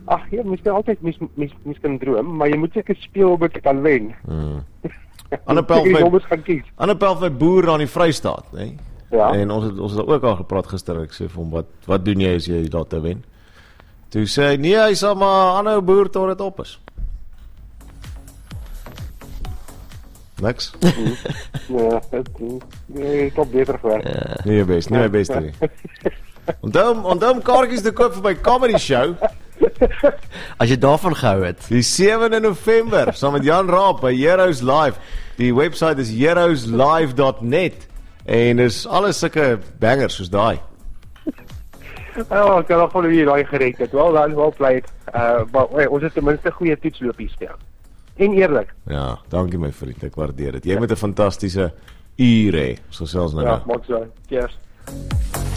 Ag ja, mens kan altyd mens kan droom, maar jy moet seker speel om dit te kan wen. Annabel my boer daar in die Vrystaat, né? Ja. En ons het ook al gepraat gister, ek sê vir hom, wat doen jy as jy daar te wen? Toe sê hy, nee, hy sal maar aanhou boer tot dit op is. Niks? Ja, ek top beter voor. Nie my beste nie. Onthou om kaartjies te koop vir my comedy show. As jy daarvan gehou het. Die 7de November, saam met Jan Raap by Heroes Live. Die website is heroeslive.net en is alles sulke bangers soos daai. Ek kan al vir daai gered het. Wel bly. Maar ons het ten minste goeie toetslopies speel. En eerlik. Ja, dankie my vriend, ek waardeer dit. Jy moet 'n fantastiese uur hê, soos selfs nou. Ja, maak so. Cheers.